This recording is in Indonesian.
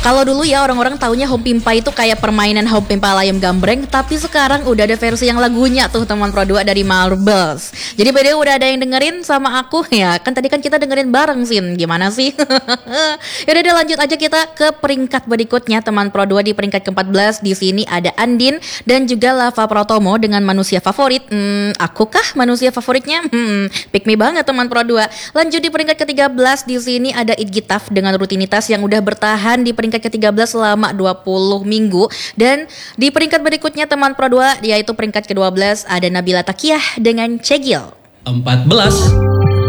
Kalau dulu ya orang-orang taunya Home Pimpa itu kayak permainan Home Pimpa Layam Gambreng, tapi sekarang udah ada versi yang lagunya tuh teman Pro 2 dari Marbles. Jadi by the way udah ada yang dengerin sama aku ya. Kan tadi kan kita dengerin bareng Sin. Gimana sih? Yaudah deh lanjut aja kita ke peringkat berikutnya teman Pro 2 di peringkat ke-14. Di sini ada Andin dan juga Lava Pratomo dengan Manusia Favorit. Aku kah manusia favoritnya? Pick me banget teman Pro 2. Lanjut di peringkat ke-13 di sini ada Idgitaf dengan Rutinitas yang udah bertahan di peringkat ke-13 selama 20 minggu. Dan di peringkat berikutnya teman Pro 2 yaitu peringkat ke-12 ada Nabila Takiyah dengan Cegil. 14.